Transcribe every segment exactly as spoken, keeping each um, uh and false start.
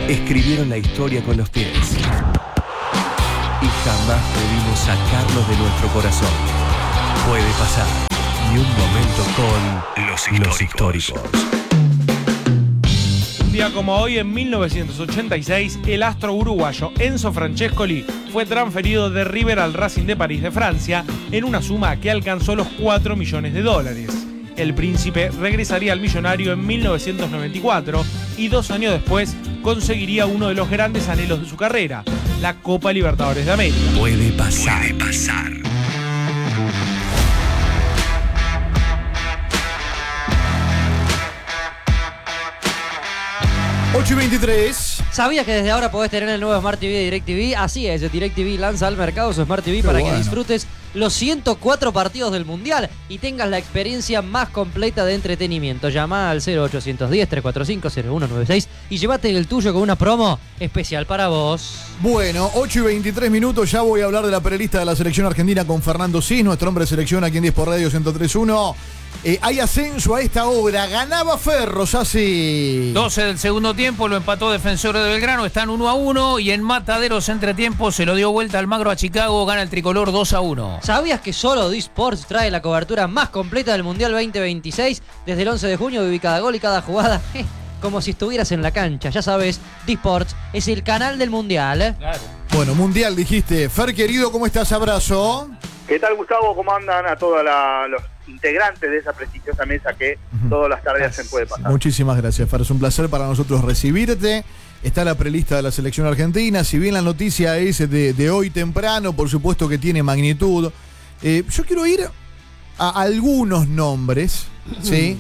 escribieron la historia con los pies. Y jamás pudimos sacarlos de nuestro corazón. Puede pasar. Ni un momento con los históricos. Los históricos. Un día como hoy, en mil novecientos ochenta y seis, el astro uruguayo Enzo Francescoli fue transferido de River al Racing de París de Francia en una suma que alcanzó los cuatro millones de dólares. El príncipe regresaría al millonario en mil novecientos noventa y cuatro y dos años después conseguiría uno de los grandes anhelos de su carrera, la Copa Libertadores de América. Puede pasar. Puede pasar. ocho y veintitrés. ¿Sabías que desde ahora podés tener el nuevo Smart T V de DirecTV? Así es, DirecTV lanza al mercado su Smart T V Qué para bueno. que disfrutes los ciento cuatro partidos del Mundial y tengas la experiencia más completa de entretenimiento. Llama al cero ochocientos diez, trescientos cuarenta y cinco, cero uno noventa y seis y llévate el tuyo con una promo especial para vos. Bueno, ocho y veintitrés minutos, ya voy a hablar de la prelista de la selección argentina con Fernando Cis, nuestro hombre de selección aquí en diez por Radio ciento tres punto uno. Eh, hay ascenso a esta hora, ganaba Ferro, Sassi. doce del segundo tiempo, lo empató Defensor de Belgrano, están uno a uno y en Mataderos entretiempo se lo dio vuelta Almagro a Chicago, gana el tricolor dos a uno. ¿Sabías que solo D-Sports trae la cobertura más completa del Mundial veinte veintiséis? Desde el once de junio viví cada gol y cada jugada como si estuvieras en la cancha. Ya sabes, D-Sports es el canal del Mundial. ¿eh? Claro. Bueno, Mundial dijiste. Fer, querido, ¿cómo estás? Abrazo. ¿Qué tal, Gustavo? ¿Cómo andan a todos los integrantes de esa prestigiosa mesa que uh-huh. todas las tardes se puede pasar? Muchísimas gracias, Fer. Es un placer para nosotros recibirte. Está la prelista de la selección argentina. Si bien la noticia es de, de hoy temprano, por supuesto que tiene magnitud. Eh, yo quiero ir a algunos nombres, ¿sí?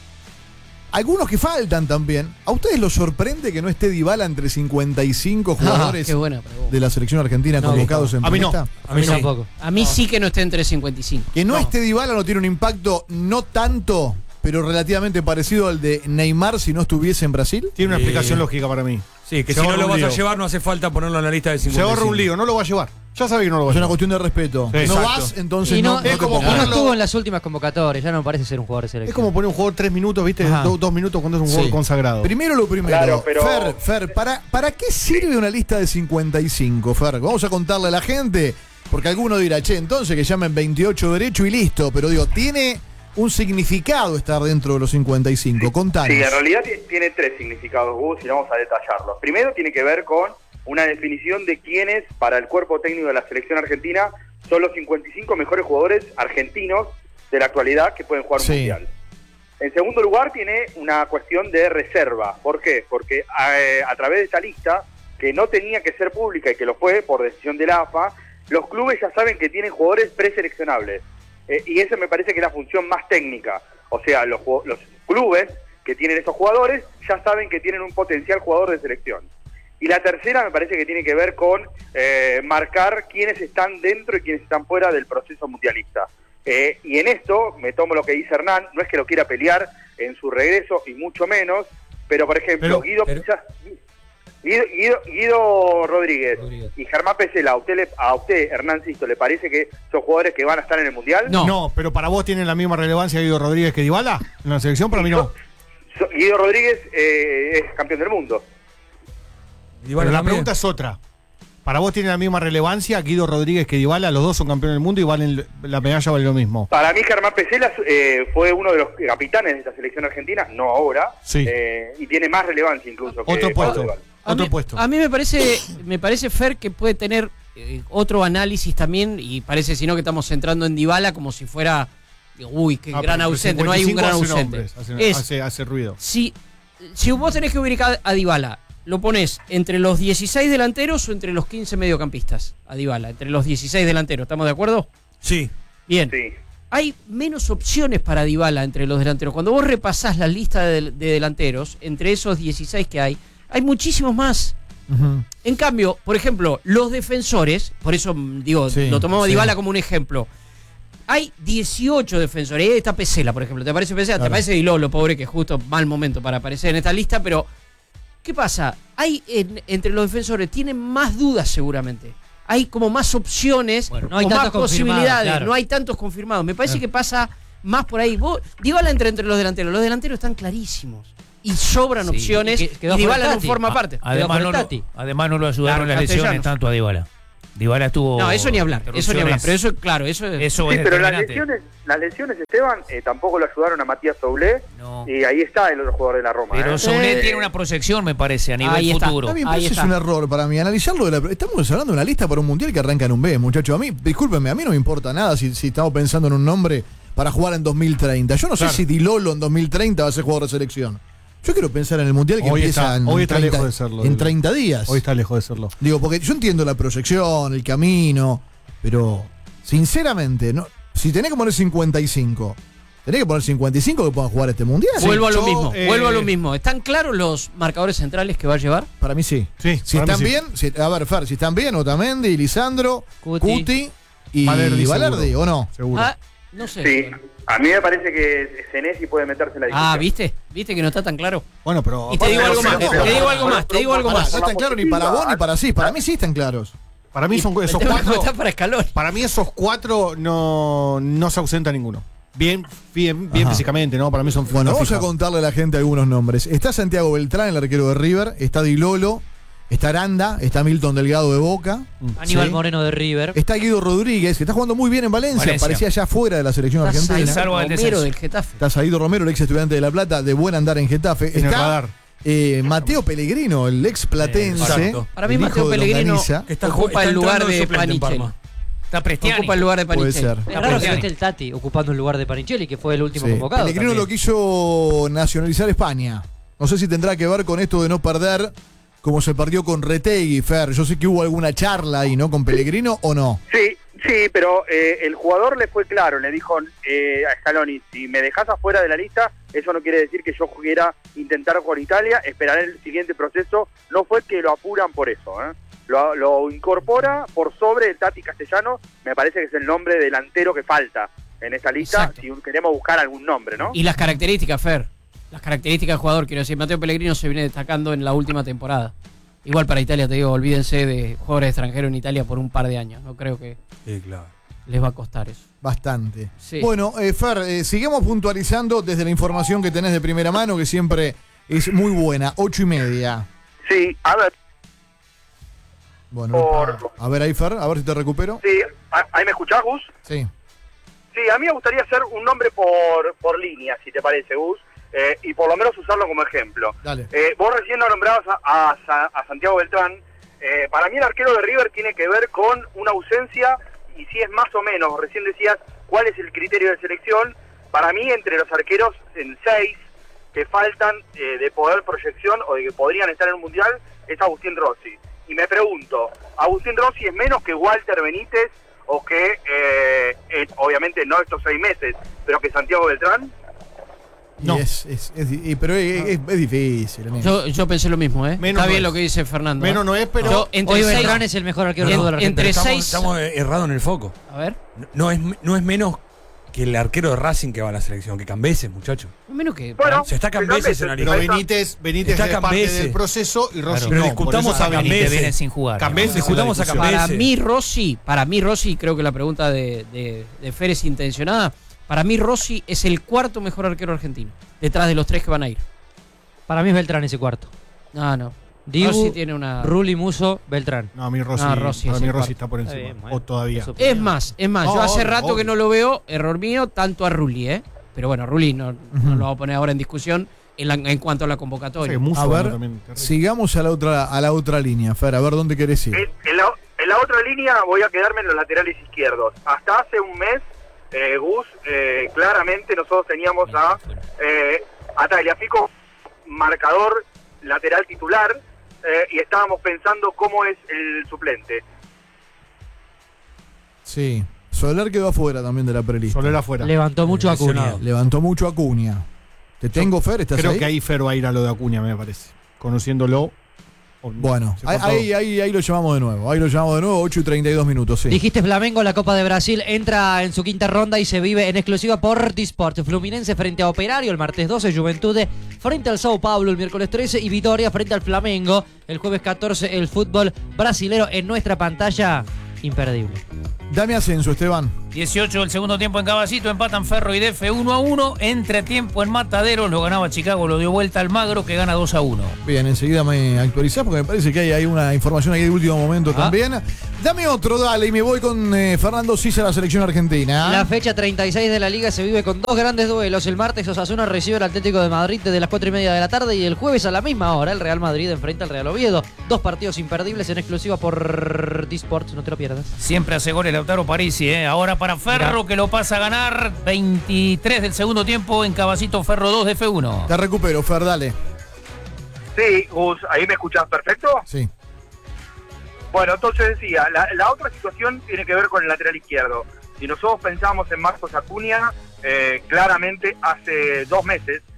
Algunos que faltan también. ¿A ustedes los sorprende que no esté Dybala entre cincuenta y cinco jugadores ah, buena, de la selección argentina no, convocados en a mí no. prelista? A mí sí. tampoco. A mí no. sí que no esté entre cincuenta y cinco. Que no, no esté Dybala no tiene un impacto no tanto, pero relativamente parecido al de Neymar si no estuviese en Brasil. Tiene una Eh, explicación lógica para mí. Sí, que Se si no ahorra lo un vas lío. a llevar no hace falta ponerlo en la lista de cincuenta y Se cinco. ahorra un lío, no lo va a llevar. Ya sabés que no lo va a Es una llevar. cuestión de respeto. Sí, no exacto. vas, entonces Y no, no, no es te como pongas. Y no ponerlo- estuvo en las últimas convocatorias, ya no parece ser un jugador de selección. Es como poner un jugador tres minutos, ¿viste? Ajá. Do- dos minutos cuando es un jugador Sí. consagrado. Primero lo primero. Claro, pero- Fer, Fer, ¿para, ¿para qué sirve una lista de cincuenta y cinco, Fer? Vamos a contarle a la gente, porque alguno dirá, che, entonces que llamen veintiocho derecho y listo. Pero digo, tiene un significado estar dentro de los cincuenta y cinco. Contanos. Sí, en realidad t- tiene tres significados, Gus, y vamos a detallarlos. Primero tiene que ver con una definición de quiénes, para el cuerpo técnico de la selección argentina, son los cincuenta y cinco mejores jugadores argentinos de la actualidad que pueden jugar un Sí. mundial. En segundo lugar, tiene una cuestión de reserva. ¿Por qué? Porque eh, a través de esta lista, que no tenía que ser pública y que lo fue por decisión de la A F A, los clubes ya saben que tienen jugadores preseleccionables. Eh, y esa me parece que es la función más técnica. O sea, los, los clubes que tienen esos jugadores ya saben que tienen un potencial jugador de selección. Y la tercera me parece que tiene que ver con eh, marcar quiénes están dentro y quiénes están fuera del proceso mundialista. Eh, y en esto, me tomo lo que dice Hernán, no es que lo quiera pelear en su regreso, y mucho menos, pero por ejemplo, Pero, Guido, pero... Pizza- Guido, Guido, Guido Rodríguez, Rodríguez y Germán Pesela, ¿a usted, le, a usted, Hernán Sisto, le parece que son jugadores que van a estar en el Mundial? No. No, pero para vos tienen la misma relevancia Guido Rodríguez que Dybala en la selección, para mí no. So- Guido Rodríguez eh, es campeón del mundo. Y bueno, Pero la también. pregunta es otra. ¿Para vos tiene la misma relevancia Guido Rodríguez que Dybala? Los dos son campeones del mundo y valen la medalla vale lo mismo. Para mí Germán Pesela eh, fue uno de los capitanes de esta selección argentina, no ahora, Sí. eh, y tiene más relevancia incluso. que Otro puesto. Pablo Dybala. A Otro mí, puesto. a mí me parece, me parece, Fer, que puede tener eh, otro análisis también, y parece si no que estamos centrando en Dybala como si fuera, uy, qué Ah, gran pero ausente, no hay un cincuenta y gran cinco hace ausente. nombres, hace, Es, hace, hace ruido. si, si vos tenés que ubicar a Dybala, lo pones entre los dieciséis delanteros o entre los quince mediocampistas, a Dybala, entre los dieciséis delanteros, ¿estamos de acuerdo? Sí. Bien. Sí. Hay menos opciones para Dybala entre los delanteros. Cuando vos repasás la lista de, de delanteros, entre esos dieciséis que hay, hay muchísimos más. Uh-huh. En cambio, por ejemplo, los defensores, por eso digo, Sí, lo tomamos a sí. Dybala como un ejemplo. Hay dieciocho defensores. Ahí está Pesela, por ejemplo. ¿Te parece Pesela? Claro. ¿Te parece Di Lolo, pobre, que justo mal momento para aparecer en esta lista? Pero, ¿qué pasa? Hay en- entre los defensores, tienen más dudas seguramente. Hay como más opciones, Bueno, no hay o más tantos confirmados, posibilidades. claro. No hay tantos confirmados. Me parece Claro. que pasa más por ahí. Vos, Dybala entra entre los delanteros. Los delanteros están clarísimos. y sobran Sí, opciones y y, que- quedó Dybala fuera no Tati. forma Ah, parte. Además por no, el lo, Tati. además no lo ayudaron Claro, las lesiones Castellanos. tanto a Dybala. Dybala tuvo. No, eso ni hablar, eso ni hablar. Pero interrupciones. eso, claro, eso es. Eso Sí, es pero las determinante. lesiones, las lesiones, Esteban, eh, tampoco lo ayudaron a Matías Soulé. No. Y ahí está el otro jugador de la Roma. Pero ¿eh? Soulé Eh, tiene una proyección, me parece, a nivel ahí está. futuro. Está bien, pero Ahí ese es está. un error para mí. Analizarlo de la. Estamos hablando de una lista para un mundial que arranca en un B, muchachos. A mí, discúlpenme, a mí no me importa nada si, si estamos pensando en un nombre para jugar en dos mil treinta. Yo no sé si Di Lolo en dos mil treinta va a ser jugador de selección. Yo quiero pensar en el mundial que Hoy empieza está- en, hoy está treinta, lejos de serlo, en Di Lolo. treinta días. Hoy está lejos de serlo. Digo, porque yo entiendo la proyección, el camino, pero sinceramente, no, si tenés que poner cincuenta y cinco, tenés que poner cincuenta y cinco que puedan jugar este mundial. Vuelvo a lo yo, mismo, eh, vuelvo a lo mismo. ¿Están claros los marcadores centrales que va a llevar? Para mí sí. Sí, Si para mí están sí. bien, si- a ver, Fer, si están bien, Otamendi, Lisandro, Cuti. Cuti, y Valerdi, Valerdi, seguro. ¿o no? Seguro. Ah, no sé. Sí, a mí me parece que Senesi puede meterse en la discusión. Ah, ¿viste? ¿Viste que no está tan claro? Bueno, pero. Y te digo Pero- algo más, pero- te digo algo pero- más, te digo algo Pará, más. no están claros ni para vos ni para sí. Para mí sí están claros. Para mí son esos El tema es que cuatro. está para escalón. Para mí esos cuatro no, no se ausenta ninguno. Bien, bien, bien Ajá. físicamente, ¿no? Para mí son Bueno, no vamos a fijas. contarle a la gente algunos nombres. Está Santiago Beltrán, el arquero de River. Está Di Lolo. Está Aranda. Está Milton Delgado de Boca. Aníbal Sí. Moreno de River. Está Guido Rodríguez, que está jugando muy bien en Valencia. Valencia. Parecía ya fuera de la selección Está argentina. Saíd Salvo el Romero descenso. del Getafe. Está Saído Romero, el ex estudiante de La Plata, de buen andar en Getafe. En el está radar. eh, Mateo Pellegrino, el ex platense. Exacto. Para mí el Mateo hijo de Pellegrino Longaniza. Que está, ocupa está el lugar entrando de suplente en Panicelli. Parma. Está Prestiani. Ocupa el lugar de Puede Panicelli. ser. Es raro que no esté el Tati ocupando el lugar de Panichelli, que fue el último Sí. convocado. Pellegrino también. lo quiso nacionalizar España. No sé si tendrá que ver con esto de no perder como se perdió con Retegui, Fer. Yo sé que hubo alguna charla ahí, ¿no? Con Pellegrino o no. Sí, sí, pero eh, el jugador le fue claro, le dijo eh, a Scaloni, si me dejas afuera de la lista, eso no quiere decir que yo quiera intentar con Italia, esperaré el siguiente proceso. No fue que lo apuran por eso, ¿eh? Lo, lo incorpora por sobre el Tati Castellano, me parece que es el nombre delantero que falta en esa lista, Exacto. si queremos buscar algún nombre, ¿no? Y las características, Fer. Las características del jugador, quiero decir, Mateo Pellegrino se viene destacando en la última temporada. Igual para Italia, te digo, olvídense de jugadores extranjeros en Italia por un par de años. No creo que Sí, claro. les va a costar eso. Bastante. Sí. Bueno, eh, Fer, eh, sigamos puntualizando desde la información que tenés de primera mano, que siempre es muy buena. Ocho y media. Sí, a ver, Bueno, Por- a ver ahí, Fer, a ver si te recupero. sí, a- ¿ahí me escuchás, Gus? Sí. Sí, a mí me gustaría hacer un nombre por, por línea, si te parece, Gus, eh, y por lo menos usarlo como ejemplo. Dale. Eh, vos recién no nombrabas a, a Sa- a Santiago Beltrán. Eh, para mí el arquero de River tiene que ver con una ausencia, y si es más o menos, recién decías cuál es el criterio de selección. Para mí, entre los arqueros en seis que faltan eh, de poder proyección o de que podrían estar en un mundial, es Agustín Rossi. Y me pregunto, ¿Agustín Rossi es menos que Walter Benítez o que, eh, eh, obviamente no estos seis meses, pero que Santiago Beltrán? Y No. es, es- es di- y- pero es, es- es difícil. amigo. Yo, yo pensé lo mismo, ¿eh? Menos Está bien no lo es. que dice Fernando. Menos ¿eh? no es, pero. Yo, entre Hoy seis- Beltrán es el mejor arquero del En- fútbol argentino. entre Estamos, seis- estamos errados en el foco. A ver. No, no es, no es menos que el arquero de Racing que va a la selección, que Cambeses, muchacho. Menos que. Bueno, Se está Cambeses en la Pero lista. Benítez, Benítez Está es parte Cambeses. del proceso y Rossi Pero no. discutamos por eso a está Cambeses. Benítez. viene sin jugar. Cambeses, Discutamos a Cambeses. Cambeses. Para mí, Rossi, para mí, Rossi, creo que la pregunta de, de, de Fer es intencionada. Para mí, Rossi es el cuarto mejor arquero argentino, detrás de los tres que van a ir. Para mí es Beltrán ese cuarto. No, no. Dibu, Rossi tiene una. Rulli, Muso, Beltrán. No, a mí Rossi, No, Rossi para es mí el Rossi cuarto. está por encima. Está bien, bueno. O todavía. Eso- Es más, es más, No, yo hace obvio, rato obvio. que no lo veo, error mío, tanto a Rulli, ¿eh? Pero bueno, Rulli no, no lo vamos a poner ahora en discusión en, la- en cuanto a la convocatoria. Sí, Musso A ver, también, terrible. sigamos a la otra a la otra línea, Fer, a ver dónde querés ir. En, en la, en la otra línea voy a quedarme en los laterales izquierdos. Hasta hace un mes, eh, Gus, eh, claramente nosotros teníamos a, eh, a Tagliafico, marcador lateral titular, eh, y estábamos pensando cómo es el suplente. Sí. Soler quedó afuera también de la prelista. Soler afuera. Levantó mucho a Acuña. Lesionado. Levantó mucho a Acuña. ¿Te tengo, Fer? ¿Estás Creo ahí? que ahí Fer va a ir a lo de Acuña, me parece. Conociéndolo. o- Bueno, se ahí, cortó. ahí, ahí, ahí lo llamamos de nuevo. Ahí lo llamamos de nuevo, ocho y treinta y dos minutos, sí. Dijiste Flamengo, la Copa de Brasil entra en su quinta ronda y se vive en exclusiva por Disport. Fluminense frente a Operario el martes doce, Juventude frente al Sao Paulo el miércoles trece y Vitória frente al Flamengo el jueves catorce. El fútbol brasilero en nuestra pantalla, imperdible. Dame ascenso, Esteban. dieciocho del segundo tiempo en Caballito, empatan Ferro y D F uno a uno. Entretiempo en Mataderos, lo ganaba Chicago, lo dio vuelta Almagro, que gana dos a uno. Bien, enseguida me actualizás porque me parece que hay, hay una información ahí de último momento Ah. también. Dame otro, dale, y me voy con eh, Fernando Sisa, la selección argentina. La fecha treinta y seis de la Liga se vive con dos grandes duelos. El martes Osasuna recibe al Atlético de Madrid desde las cuatro y media de la tarde y el jueves a la misma hora el Real Madrid enfrenta al Real Oviedo. Dos partidos imperdibles en exclusiva por D-Sports, no te lo pierdas. Siempre hace goles Lautaro Parisi, ¿eh? Ahora para Ferro, Mirá. que lo pasa a ganar. veintitrés del segundo tiempo en Caballito, Ferro dos, D F uno. Te recupero, Fer, dale. Sí, Gus, ¿ahí me escuchás perfecto? Sí. Bueno, entonces decía, la, la otra situación tiene que ver con el lateral izquierdo. Si nosotros pensamos en Marcos Acuña, eh, claramente hace dos meses